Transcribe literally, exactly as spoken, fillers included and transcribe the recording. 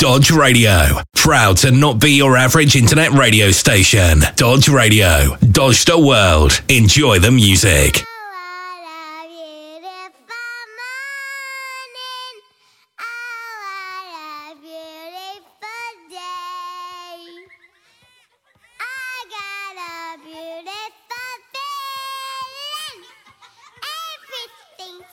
Dodge Radio. Proud to not be your average internet radio station. Dodge Radio. Dodge the world. Enjoy the music.